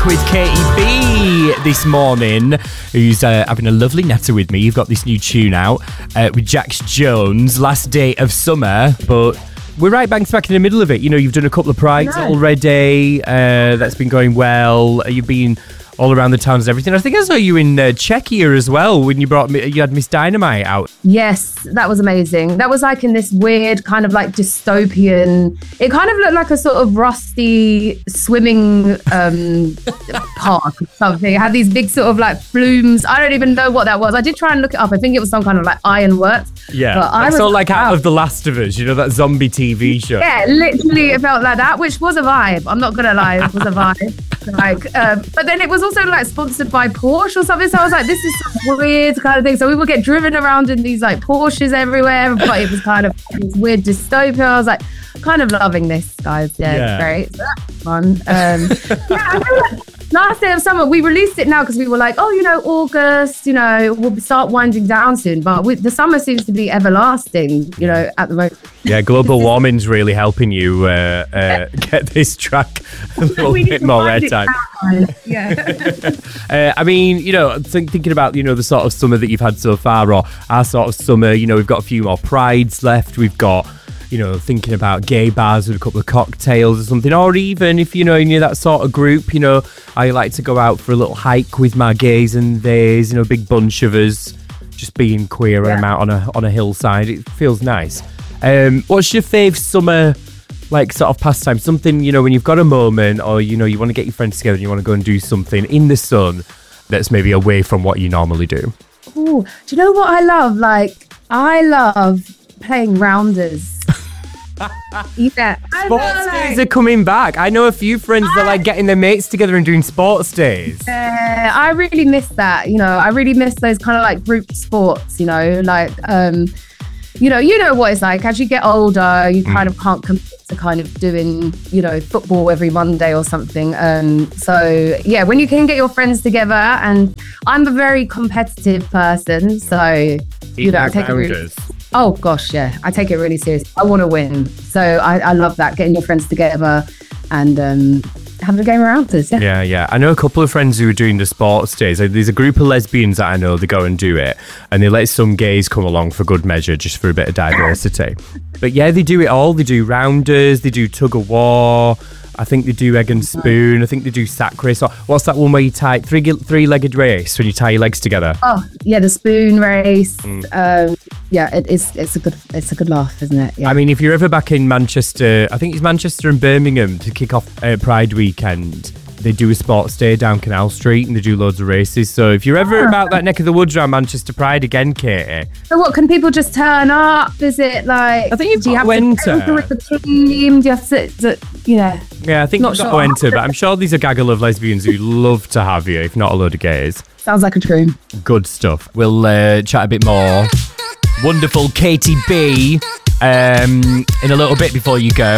with Katie B this morning, who's having a lovely natter with me. You've got this new tune out with Jax Jones, Last Day of Summer, but we're right bang smack in the middle of it. You know, you've done a couple of prides already. That's been going well. You've been all around the towns and everything. I think I saw you in Czechia as well when you had Miss Dynamite out. Yes, that was amazing. That was like in this weird kind of like dystopian, it kind of looked like a sort of rusty swimming park or something. It had these big sort of like flumes. I don't even know what that was. I did try and look it up. I think it was some kind of like ironworks. Yeah, I sort of like out of The Last of Us, you know, that zombie TV show. Yeah, literally it felt like that, which was a vibe. I'm not gonna lie, it was a vibe. Like, but then it was also like sponsored by Porsche or something. So I was like, this is some weird kind of thing. So we would get driven around in these like Porsches everywhere, but it was kind of this weird dystopia. I was like, kind of loving this, guys. Yeah. Great. So that's fun. I feel like Last Day of Summer, we released it now because we were like, oh, you know, August, you know, we'll start winding down soon. But the summer seems to be everlasting, you know, at the moment. Yeah, global warming's really helping you get this track a little bit more airtime. Yeah. I mean, you know, thinking about, you know, the sort of summer that you've had so far, or our sort of summer, you know, we've got a few more prides left. We've got, you know, thinking about gay bars with a couple of cocktails or something, or even if, you know, you're that sort of group, you know, I like to go out for a little hike with my gays and theys, you know, a big bunch of us just being queer and I'm out on a hillside. It feels nice. What's your fave summer, like, sort of pastime? Something, you know, when you've got a moment or, you know, you want to get your friends together and you want to go and do something in the sun that's maybe away from what you normally do. Ooh, do you know what I love? Like, I love playing rounders. Yeah. Sports days are coming back. I know a few friends that like getting their mates together and doing sports days. I really miss that. You know, I really miss those kind of like group sports, you know, like, you know what it's like as you get older, you kind of can't commit to kind of doing, you know, football every Monday or something. So yeah, when you can get your friends together, and I'm a very competitive person, so you know, I take it really. Oh gosh, yeah, I take it really seriously. I want to win, so I love that, getting your friends together and having a game around us. Yeah. I know a couple of friends who are doing the sports days. There's a group of lesbians that I know, they go and do it, and they let some gays come along for good measure, just for a bit of diversity. But yeah, they do it all. They do rounders, they do tug of war. I think they do egg and spoon. I think they do sack race. What's that one where you tie three-legged race when you tie your legs together? Oh yeah, the spoon race. Yeah, it's a good laugh, isn't it? Yeah. I mean, if you're ever back in Manchester, I think it's Manchester and Birmingham to kick off Pride weekend. They do a sports day down Canal Street and they do loads of races. So if you're ever about that neck of the woods around Manchester Pride again, Katie. So what, can people just turn up? Is it like... I think do you have to enter with the team? Do you have to you know... Yeah, I think you've got to enter, but I'm sure there's a gaggle of lesbians who'd love to have you, if not a load of gays. Sounds like a dream. Good stuff. We'll chat a bit more. Wonderful Katie B in a little bit before you go.